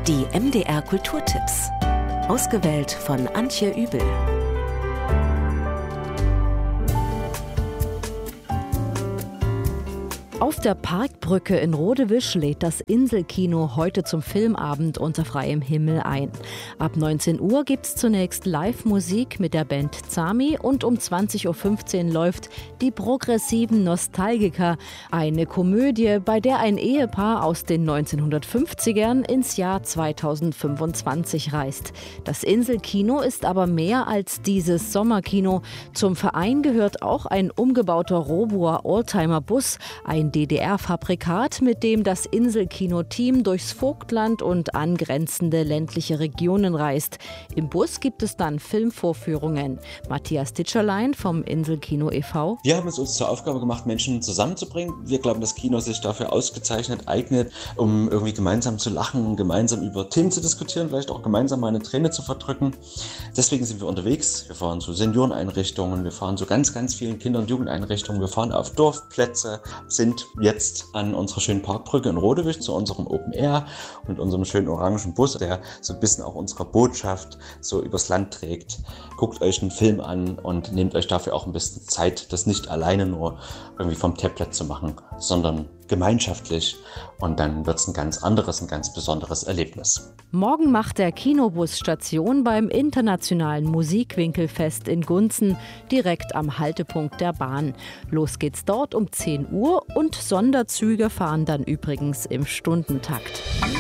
Die MDR Kulturtipps. Ausgewählt von Antje Übel. Auf der Parkbrücke in Rodewisch lädt das Inselkino heute zum Filmabend unter freiem Himmel ein. Ab 19 Uhr gibt's zunächst Live-Musik mit der Band Zami und um 20.15 Uhr läuft Die progressiven Nostalgiker, eine Komödie, bei der ein Ehepaar aus den 1950ern ins Jahr 2025 reist. Das Inselkino ist aber mehr als dieses Sommerkino. Zum Verein gehört auch ein umgebauter Robur Oldtimer-Bus, ein DDR-Fabrikat, mit dem das Inselkino-Team durchs Vogtland und angrenzende ländliche Regionen reist. Im Bus gibt es dann Filmvorführungen. Matthias Ditscherlein vom Inselkino e.V. Wir haben es uns zur Aufgabe gemacht, Menschen zusammenzubringen. Wir glauben, dass Kino sich dafür ausgezeichnet eignet, um irgendwie gemeinsam zu lachen, gemeinsam über Themen zu diskutieren, vielleicht auch gemeinsam mal eine Träne zu verdrücken. Deswegen sind wir unterwegs. Wir fahren zu Senioreneinrichtungen, wir fahren zu ganz, ganz vielen Kinder- und Jugendeinrichtungen, wir fahren auf Dorfplätze, sind jetzt an unserer schönen Parkbrücke in Rodewisch zu unserem Open Air und unserem schönen orangen Bus, der so ein bisschen auch unsere Botschaft so übers Land trägt. Guckt euch einen Film an und nehmt euch dafür auch ein bisschen Zeit, das nicht alleine nur irgendwie vom Tablet zu machen, sondern gemeinschaftlich, und dann wird es ein ganz anderes, ein ganz besonderes Erlebnis. Morgen macht der Kinobus Station beim Internationalen Musikwinkelfest in Gunzen, direkt am Haltepunkt der Bahn. Los geht's dort um 10 Uhr und Sonderzüge fahren dann übrigens im Stundentakt.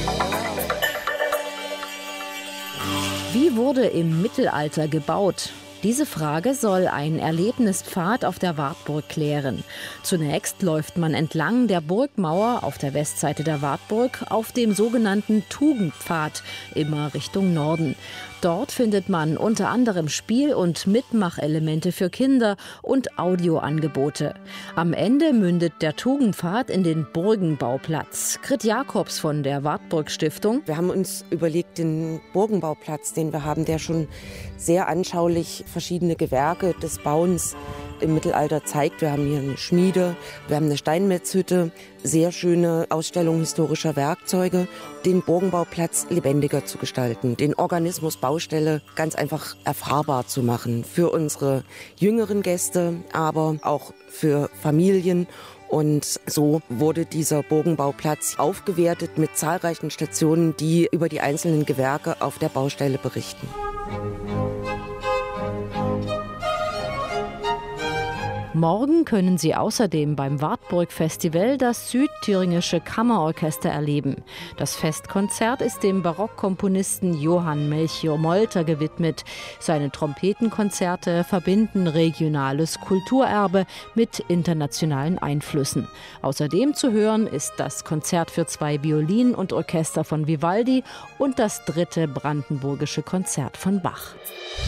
Wie wurde im Mittelalter gebaut? Diese Frage soll ein Erlebnispfad auf der Wartburg klären. Zunächst läuft man entlang der Burgmauer auf der Westseite der Wartburg auf dem sogenannten Tugendpfad, immer Richtung Norden. Dort findet man unter anderem Spiel- und Mitmachelemente für Kinder und Audioangebote. Am Ende mündet der Tugendpfad in den Burgenbauplatz. Grit Jakobs von der Wartburg Stiftung. Wir haben uns überlegt, den Burgenbauplatz, den wir haben, der schon sehr anschaulich verschiedene Gewerke des Bauens im Mittelalter zeigt. Wir haben hier eine Schmiede, wir haben eine Steinmetzhütte, sehr schöne Ausstellung historischer Werkzeuge, den Burgenbauplatz lebendiger zu gestalten, den Organismus Baustelle ganz einfach erfahrbar zu machen für unsere jüngeren Gäste, aber auch für Familien. Und so wurde dieser Burgenbauplatz aufgewertet mit zahlreichen Stationen, die über die einzelnen Gewerke auf der Baustelle berichten. Morgen können Sie außerdem beim Wartburg-Festival das Südthüringische Kammerorchester erleben. Das Festkonzert ist dem Barockkomponisten Johann Melchior Molter gewidmet. Seine Trompetenkonzerte verbinden regionales Kulturerbe mit internationalen Einflüssen. Außerdem zu hören ist das Konzert für 2 Violinen und Orchester von Vivaldi und das 3. Brandenburgische Konzert von Bach.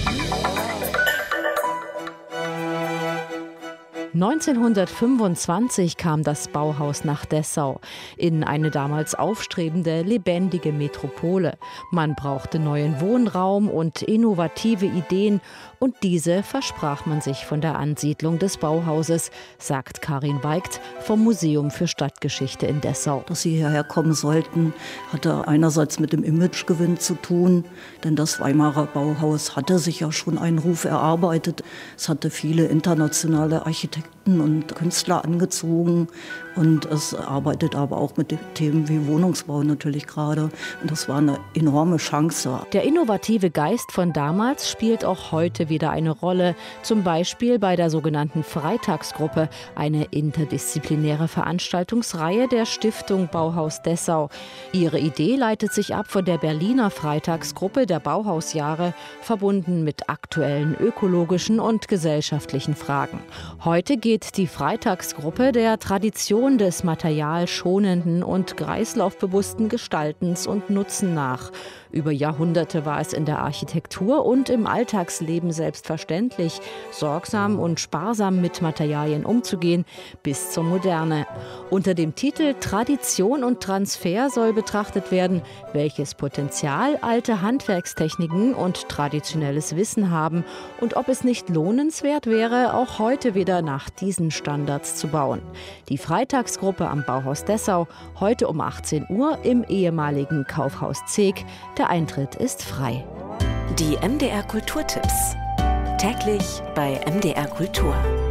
1925 kam das Bauhaus nach Dessau, in eine damals aufstrebende, lebendige Metropole. Man brauchte neuen Wohnraum und innovative Ideen, und diese versprach man sich von der Ansiedlung des Bauhauses, sagt Karin Weigt vom Museum für Stadtgeschichte in Dessau. Dass sie hierher kommen sollten, hatte einerseits mit dem Imagegewinn zu tun, denn das Weimarer Bauhaus hatte sich ja schon einen Ruf erarbeitet. Es hatte viele internationale Architekten und Künstler angezogen, und es arbeitet aber auch mit Themen wie Wohnungsbau natürlich gerade, und das war eine enorme Chance. Der innovative Geist von damals spielt auch heute wieder eine Rolle, zum Beispiel bei der sogenannten Freitagsgruppe, eine interdisziplinäre Veranstaltungsreihe der Stiftung Bauhaus Dessau. Ihre Idee leitet sich ab von der Berliner Freitagsgruppe der Bauhausjahre, verbunden mit aktuellen ökologischen und gesellschaftlichen Fragen. Heute geht die Freitagsgruppe der Tradition des materialschonenden und kreislaufbewussten Gestaltens und Nutzen nach. Über Jahrhunderte war es in der Architektur und im Alltagsleben selbstverständlich, sorgsam und sparsam mit Materialien umzugehen, bis zur Moderne. Unter dem Titel Tradition und Transfer soll betrachtet werden, welches Potenzial alte Handwerkstechniken und traditionelles Wissen haben und ob es nicht lohnenswert wäre, auch heute wieder nach diesen Standards zu bauen. Die Freitagsgruppe Freitagsgruppe am Bauhaus Dessau, heute um 18 Uhr im ehemaligen Kaufhaus Zeeg. Der Eintritt ist frei. Die MDR Kulturtipps. Täglich bei MDR Kultur.